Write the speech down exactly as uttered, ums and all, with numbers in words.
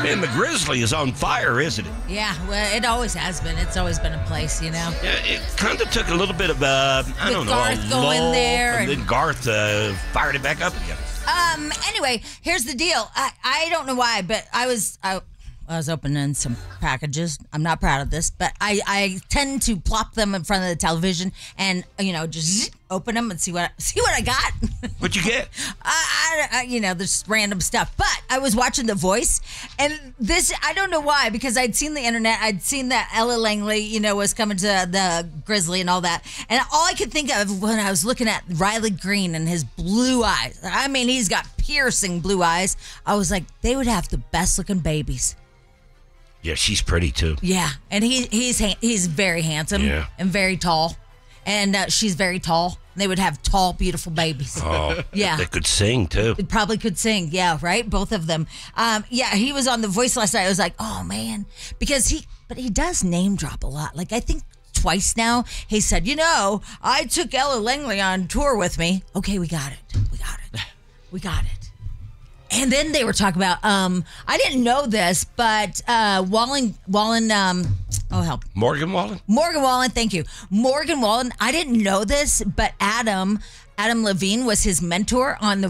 Man, the Grizzly is on fire, isn't it? Yeah, well, it always has been. It's always been a place, you know. Yeah, it kind of took a little bit of, uh, I With don't know, Garth a going lull, there and, and- then Garth uh, fired it back up again. Um. Anyway, here's the deal. I, I don't know why, but I was I, I was opening some packages. I'm not proud of this, but I, I tend to plop them in front of the television and you know just open them and see what see what I got. What'd you get? I, I, I you know there's random stuff, but I was watching The Voice, and this I don't know why because I'd seen the internet, I'd seen that Ella Langley you know was coming to the Grizzly and all that, and all I could think of when I was looking at Riley Green and his blue eyes. I mean, he's got piercing blue eyes. I was like, they would have the best looking babies. Yeah, she's pretty too. Yeah, and he he's ha- he's very handsome Yeah. and very tall, and uh, she's very tall. They would have tall, beautiful babies. Oh, Yeah. They could sing too. They probably could sing. Yeah, right? Both of them. Um, yeah, he was on The Voice last night. I was like, oh, man. Because he, but he does name drop a lot. Like, I think twice now, he said, you know, I took Ella Langley on tour with me. Okay, we got it. We got it. We got it. And then they were talking about, um, I didn't know this, but uh, Wallen, Wallen, um, oh, help. Morgan Wallen? Morgan Wallen, thank you. Morgan Wallen, I didn't know this, but Adam, Adam Levine was his mentor on The